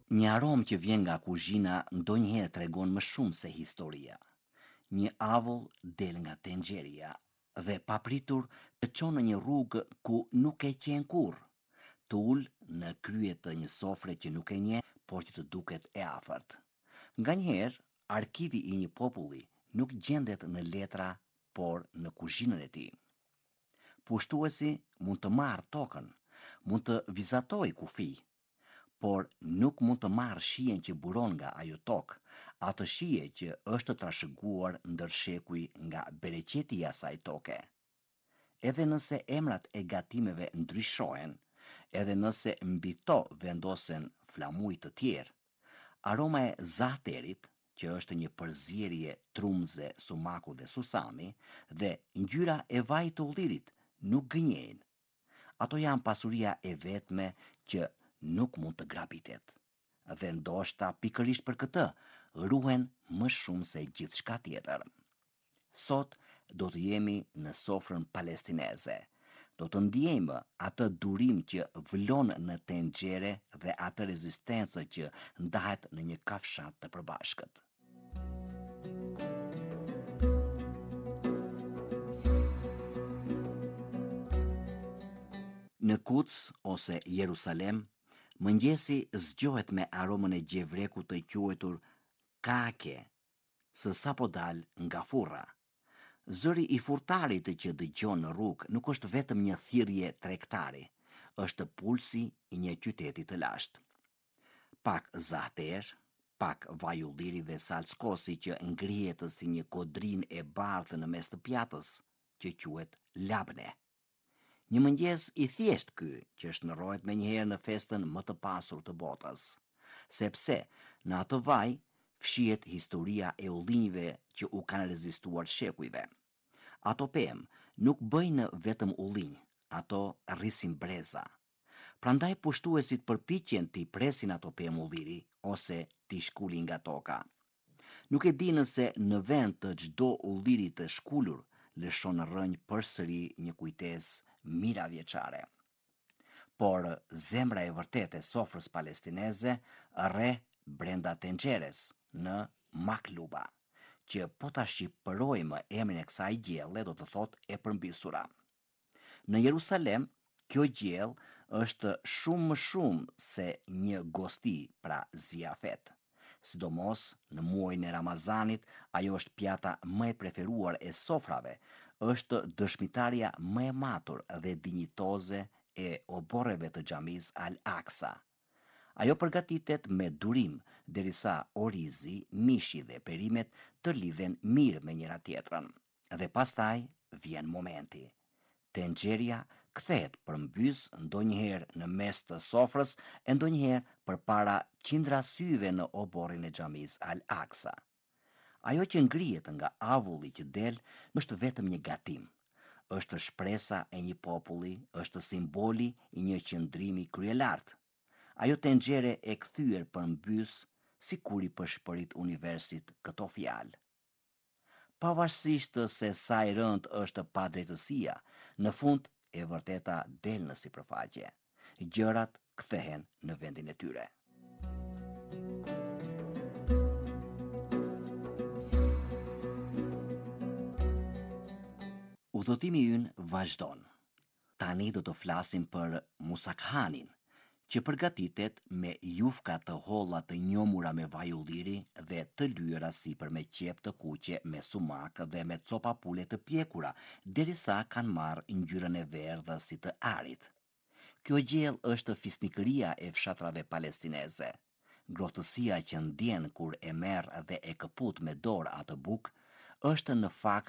Një aromë që vjen nga kuzhina ndonjëherë tregon më shumë se historia. Një avull del nga tenxheria dhe papritur të çon në një rrugë ku nuk e qen kurrë, të ul në krye të një sofre që nuk e njeh, por që të duket e afërt. Nganjëherë, arkivi i një populli nuk gjendet në letra, por në kuzhinën e tij. Pushtuesi mund të marrë tokën, mund të vizatojë kufi, por nuk mund të marrë shijen që buron nga ajo tokë, atë shije që është trashëguar ndër shekuj nga bereqeti i asaj toke. Edhe nëse emrat e gatimeve ndryshohen, edhe nëse mbi to vendosen flamuj të tjerë, aroma e zahterit, që është një përzierje trumze, sumaku dhe susami, dhe ngjyra e vajit të ullirit nuk gënjejnë. Ato janë pasuria e vetme që nuk mund të grabitet. Dhe ndoshta pikërisht për këtë ruhen më shumë se gjithçka tjetër. Sot do të jemi në sofrën palestineze. Do të ndjejmë atë durim që vlon në tenxhere dhe atë rezistencë që ndahet në një kafshat të përbashkët. Në Kuc ose Jerusalem, mëngjesi zgjohet me aromën e gjevrekut të quajtur kake, së sapo dal nga furra. Zëri i furtarit që dëgjon në rrugë nuk është vetëm një thirrje tregtari, është pulsi i një qyteti të lashtë. Pak zahter, pak vaj ulliri dhe salckosi që ngrihet si një kodrin e bardhë në mes të pjatës, që quhet labne. Një mëngjes i thjesht ky, që shndërrohet menjëherë në festën më të pasur të botës, sepse në atë vaj fshihet historia e ullinjve që u kanë rezistuar shekujve. Ato pemë nuk bëjnë vetëm ullinj, ato rrisin breza. Prandaj pushtuesit përpiqen t'i presin ato pemë ulliri ose t'i shkulin nga toka. Nuk e di nëse në vend të çdo ulliri të shkulur lëshon rënj përsëri një kujtesë miravjeçare. Por zemra e vërtetë e sofrës palestineze rre brenda tenxheres në Makluba, që po ta shqipërojmë emrin e kësaj gjelle do të thotë e përmbysura. Në Jerusalem, kjo gjellë është shumë më shumë se një gosti, pra ziafet. Sidomos në muajin e Ramazanit, ajo është pjata më e preferuar e sofrave, është dëshmitarja më e matur dhe dinjitoze e oborreve të xhamis Al-Aqsa. Ajo përgatitet me durim, derisa orizi, mishi dhe perimet të lidhen mirë me njëra tjetrën. Dhe pastaj vjen momenti. Tenxheria kthehet përmbys ndonjëherë në mes të sofrës e ndonjëherë përpara qindra syve në oborrin e xhamis Al-Aqsa. Ajo që ngrihet nga avulli që del është vetëm një gatim. Është shpresa e një populli, është simboli i një qëndrimi kryelart. Ajo tenxhere e kthyer përmbys sikur i përshpërit universit këto fjalë. Pavarësisht se sa e rëndë është padrejtësia, në fund e vërteta del në sipërfaqe. Gjërat kthehen në vendin e tyre. Udhëtimi ynë vazhdon. Tani do të flasim për musakhanin, që përgatitet me jufka të holla të njomura me vaj ulliri dhe të lyera sipër me qep të kuqe me sumak dhe me copa pule të pjekura, derisa kanë marrë ngjyrën e verdhë si të arit. Kjo gjellë është fisnikëria e fshatrave palestineze. Grohtësia që ndjen kur e merr dhe e këput me dorë atë bukë është në fakt